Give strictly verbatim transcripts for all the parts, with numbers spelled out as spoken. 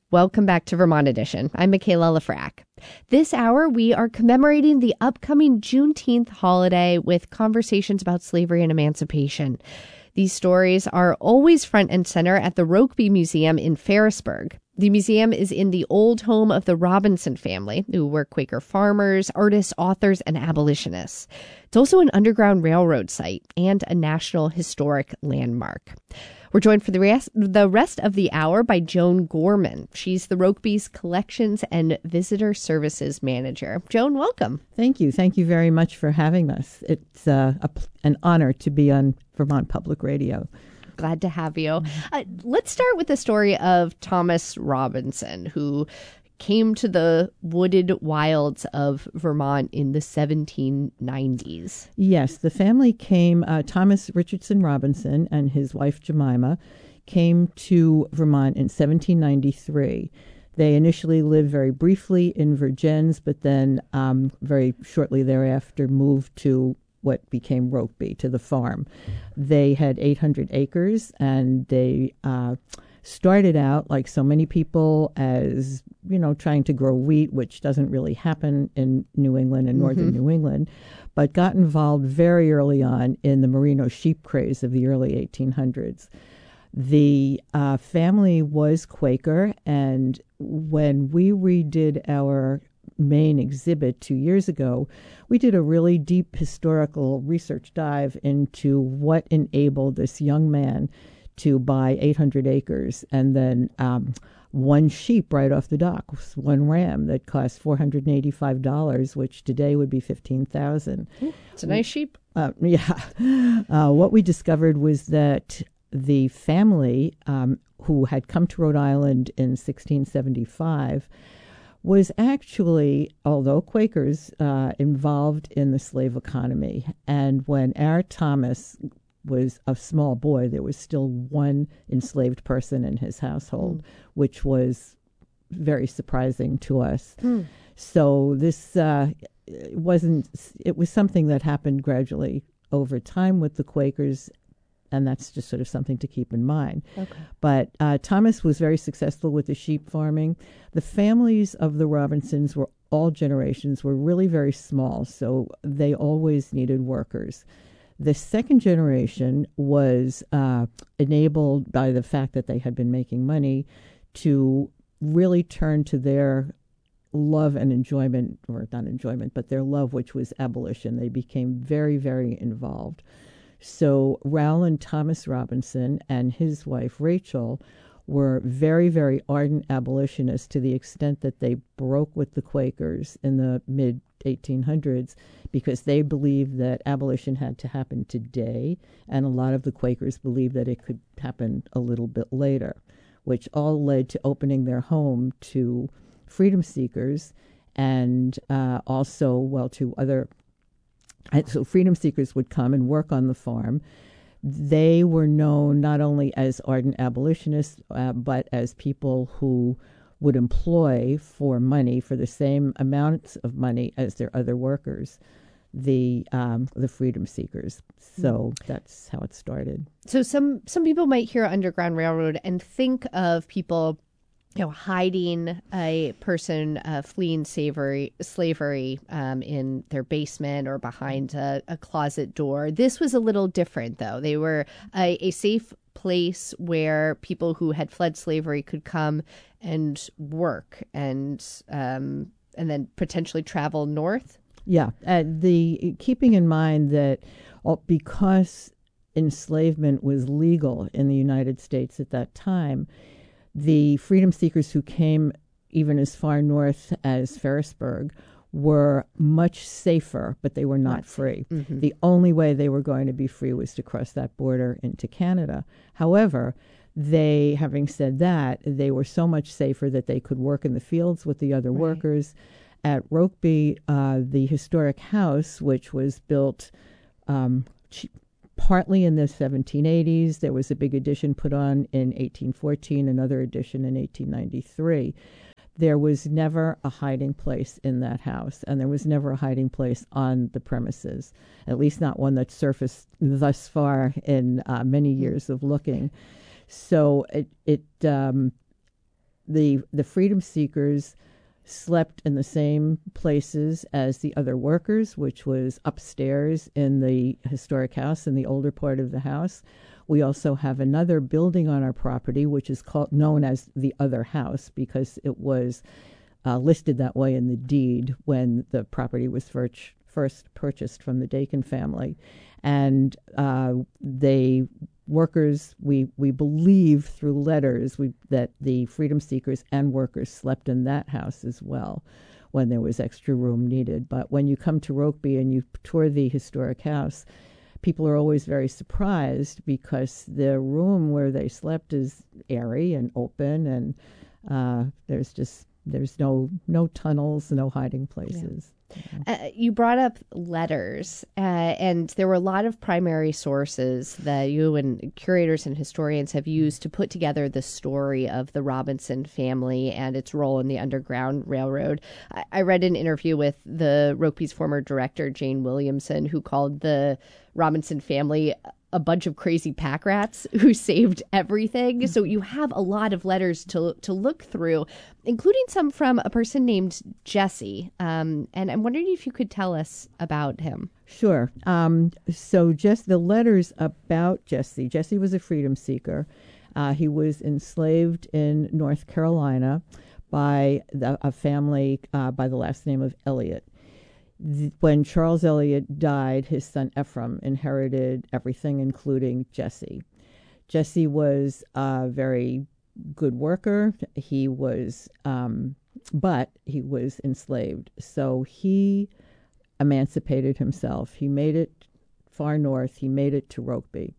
Welcome back to Vermont Edition. I'm Michaela Lafrac. This hour, we are commemorating the upcoming Juneteenth holiday with conversations about slavery and emancipation. These stories are always front and center at the Rokeby Museum in Ferrisburg. The museum is in the old home of the Robinson family, who were Quaker farmers, artists, authors, and abolitionists. It's also an Underground Railroad site and a National Historic Landmark. We're joined for the rest, the rest of the hour by Joan Gorman. She's the Rokeby's Collections and Visitor Services Manager. Joan, welcome. Thank you. Thank you very much for having us. It's uh, a, an honor to be on Vermont Public Radio. Glad to have you. Uh, let's start with the story of Thomas Robinson, who came to the wooded wilds of Vermont in the seventeen nineties. Yes, the family came, uh, Thomas Richardson Robinson and his wife Jemima came to Vermont in seventeen ninety-three. They initially lived very briefly in Vergennes, but then um, very shortly thereafter moved to what became Rokeby, to the farm. They had eight hundred acres, and they uh, started out, like so many people, as, you know, trying to grow wheat, which doesn't really happen in New England and northern mm-hmm. New England, but got involved very early on in the merino sheep craze of the early eighteen hundreds. The uh, family was Quaker, and when we redid our main exhibit two years ago, we did a really deep historical research dive into what enabled this young man to buy eight hundred acres and then um, one sheep right off the dock, one ram that cost four hundred eighty-five dollars, which today would be fifteen thousand dollars. It's a nice sheep. Uh, yeah. Uh, what we discovered was that the family um, who had come to Rhode Island in sixteen seventy-five was actually, although Quakers, uh, involved in the slave economy. And when our Thomas was a small boy, there was still one enslaved person in his household, mm. which was very surprising to us. Mm. So this uh, wasn't, it was something that happened gradually over time with the Quakers, and that's just sort of something to keep in mind. Okay. But uh, Thomas was very successful with the sheep farming. The families of the Robinsons were, all generations, were really very small, so they always needed workers. The second generation was uh, enabled by the fact that they had been making money to really turn to their love and enjoyment, or not enjoyment, but their love, which was abolition. They became very, very involved. So Rowland Thomas Robinson and his wife Rachel were very, very ardent abolitionists to the extent that they broke with the Quakers in the mid eighteen hundreds because they believed that abolition had to happen today, and a lot of the Quakers believed that it could happen a little bit later, which all led to opening their home to freedom seekers and uh, also, well, to other. And so freedom seekers would come and work on the farm. They were known not only as ardent abolitionists, uh, but as people who would employ for money, for the same amounts of money as their other workers, the um, the freedom seekers. So mm. that's how it started. So some some people might hear Underground Railroad and think of people, you know, hiding a person uh, fleeing slavery, slavery um, in their basement or behind a, a closet door. This was a little different, though. They were a, a safe place where people who had fled slavery could come and work and um, and then potentially travel north. Yeah, uh, the keeping in mind that uh, because enslavement was legal in the United States at that time, the freedom seekers who came even as far north as Ferrisburg were much safer, but they were not, not free. Mm-hmm. The only way they were going to be free was to cross that border into Canada. However, they, having said that, they were so much safer that they could work in the fields with the other right. workers. At Rokeby, uh, the historic house, which was built um, ch- partly in the seventeen eighties. There was a big addition put on in eighteen fourteen, another addition in eighteen ninety-three. There was never a hiding place in that house, and there was never a hiding place on the premises, at least not one that surfaced thus far in uh, many years of looking. So it, it um, the the freedom seekers slept in the same places as the other workers, which was upstairs in the historic house in the older part of the house. We also have another building on our property, which is called known as the other house because it was uh, listed that way in the deed when the property was first first purchased from the Dakin family. And uh, they workers, we we believe through letters we, that the freedom seekers and workers slept in that house as well when there was extra room needed. But when you come to Rokeby and you tour the historic house, people are always very surprised because the room where they slept is airy and open, and uh, there's just there's no no tunnels, no hiding places. Yeah. Uh, you brought up letters, uh, and there were a lot of primary sources that you and curators and historians have used to put together the story of the Robinson family and its role in the Underground Railroad. I, I read an interview with the Rokeby's former director, Jane Williamson, who called the Robinson family a bunch of crazy pack rats who saved everything. So you have a lot of letters to to look through, including some from a person named Jesse. Um, and I'm wondering if you could tell us about him. Sure. Um, so just the letters about Jesse. Jesse was a freedom seeker. Uh, he was enslaved in North Carolina by the, a family uh, by the last name of Elliott. When Charles Elliott died, his son Ephraim inherited everything, including Jesse. Jesse was a very good worker. He was, um, but he was enslaved. So he emancipated himself. He made it far north. He made it to Rokeby.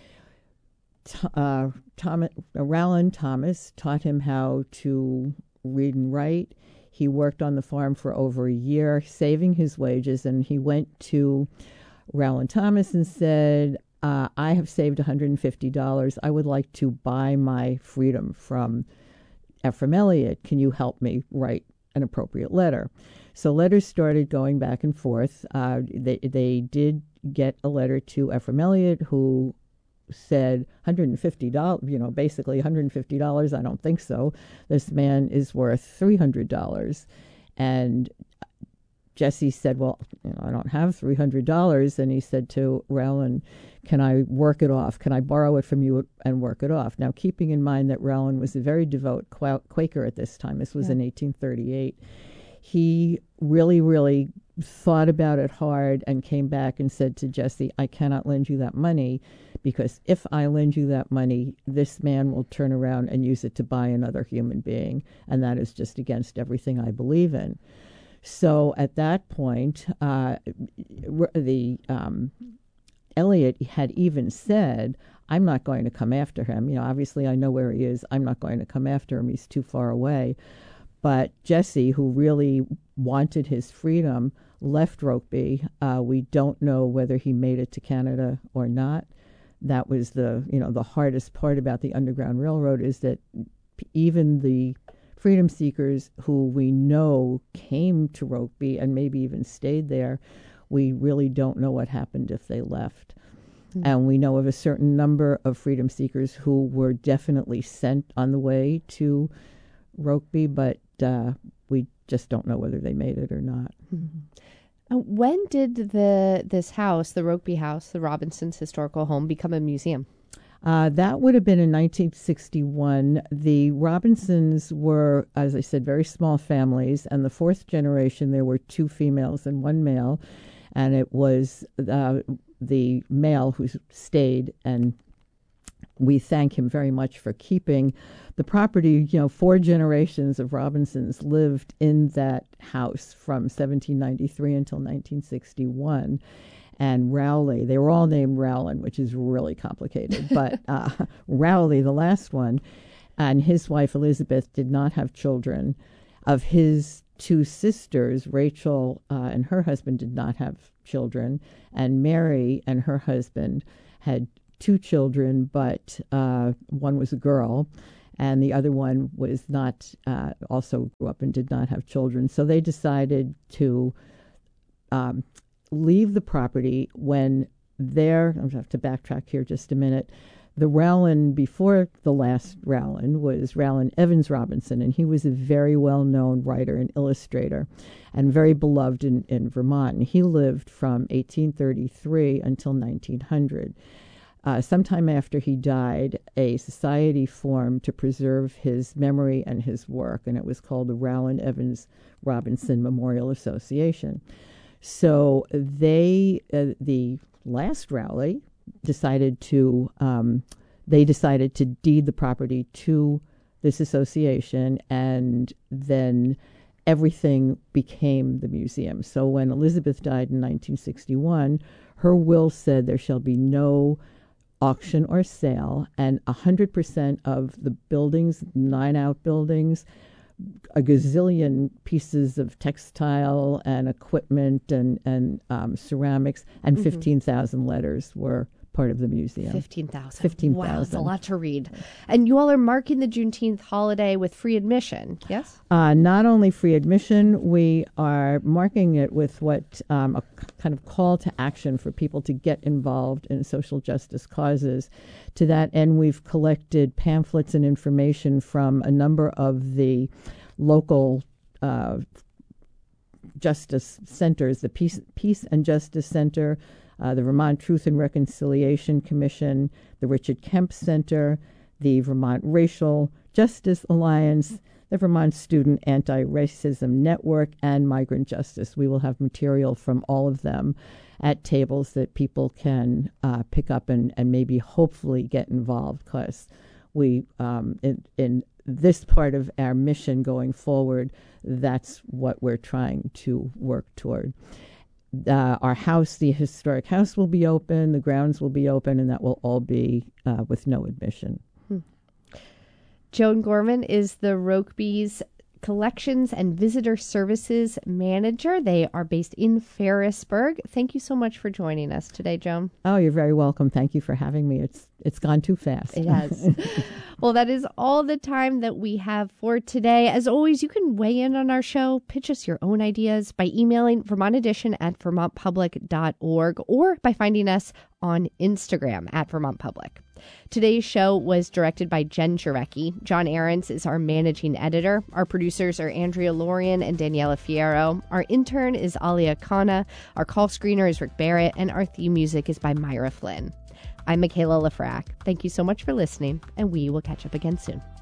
Uh, Thomas, uh, Rowland Thomas taught him how to read and write. He worked on the farm for over a year, saving his wages, and he went to Rowland Thomas and said, uh, I have saved one hundred fifty dollars. I would like to buy my freedom from Ephraim Elliott. Can you help me write an appropriate letter? So letters started going back and forth. Uh, they, they did get a letter to Ephraim Elliott, who said one hundred fifty dollars, you know, basically one hundred fifty dollars. I don't think so. This man is worth three hundred dollars. And Jesse said, well, you know, I don't have three hundred dollars. And he said to Rowland, can I work it off? Can I borrow it from you and work it off? Now, keeping in mind that Rowland was a very devout Quaker at this time. This was yeah. in eighteen thirty-eight. He really, really thought about it hard and came back and said to Jesse, I cannot lend you that money because if I lend you that money, this man will turn around and use it to buy another human being. And that is just against everything I believe in. So at that point, uh, the um, Elliott had even said, I'm not going to come after him. You know, obviously I know where he is. I'm not going to come after him. He's too far away. But Jesse, who really wanted his freedom, left Rokeby. Uh, we don't know whether he made it to Canada or not. That was the, you know, the hardest part about the Underground Railroad is that even the freedom seekers who we know came to Rokeby and maybe even stayed there, we really don't know what happened if they left. Mm-hmm. And we know of a certain number of freedom seekers who were definitely sent on the way to Rokeby, but uh, we just don't know whether they made it or not. Mm-hmm. Uh, when did the this house, the Rokeby House, the Robinsons' historical home, become a museum? Uh, that would have been in nineteen sixty-one. The Robinsons were, as I said, very small families, and the fourth generation, there were two females and one male, and it was uh, the male who stayed, and we thank him very much for keeping the property. You know, four generations of Robinsons lived in that house from seventeen ninety-three until nineteen sixty-one. And Rowley, they were all named Rowland, which is really complicated. But uh, Rowley, the last one, and his wife Elizabeth did not have children. Of his two sisters, Rachel uh, and her husband did not have children. And Mary and her husband had two children, but uh, one was a girl, and the other one was not, uh, also grew up and did not have children. So they decided to um, leave the property when their, I'm going to have to backtrack here just a minute, the Rowland before the last Rowland was Rowland Evans Robinson, and he was a very well-known writer and illustrator and very beloved in, in Vermont. And he lived from eighteen thirty-three until nineteen hundred. Uh, sometime after he died, a society formed to preserve his memory and his work, and it was called the Rowland Evans Robinson Memorial Association. So they, uh, the last Rowley, decided to, um, they decided to deed the property to this association, and then everything became the museum. So when Elizabeth died in nineteen sixty-one, her will said there shall be no auction or sale, and one hundred percent of the buildings, nine outbuildings, a gazillion pieces of textile and equipment and, and um, ceramics, and mm-hmm. fifteen thousand letters were part of the museum. fifteen thousand. fifteen thousand. Wow, that's a lot to read. And you all are marking the Juneteenth holiday with free admission, yes? Uh, not only free admission, we are marking it with what um, a kind of call to action for people to get involved in social justice causes. To that end, we've collected pamphlets and information from a number of the local uh, justice centers, the Peace, Peace and Justice Center, Uh, the Vermont Truth and Reconciliation Commission, the Richard Kemp Center, the Vermont Racial Justice Alliance, the Vermont Student Anti-Racism Network, and Migrant Justice. We will have material from all of them at tables that people can uh, pick up and, and maybe hopefully get involved, because we, um, in, in this part of our mission going forward, that's what we're trying to work toward. Uh, our house, the historic house, will be open, the grounds will be open, and that will all be uh, with no admission. Hmm. Joan Gorman is the Rokby's Collections and Visitor Services Manager. They are based in Ferrisburg. Thank you so much for joining us today, Joan. Oh, you're very welcome. Thank you for having me. It's it's gone too fast. It has. Well, that is all the time that we have for today. As always, you can weigh in on our show, pitch us your own ideas by emailing Vermont Edition at vermont public dot org or by finding us on Instagram at Vermont Public. Today's show was directed by Jen Jarecki. John Ahrens is our managing editor. Our producers are Andrea Lorian and Daniela Fierro. Our intern is Alia Khanna. Our call screener is Rick Barrett, and our theme music is by Myra Flynn. I'm Michaela Lafrac. Thank you so much for listening, and we will catch up again soon.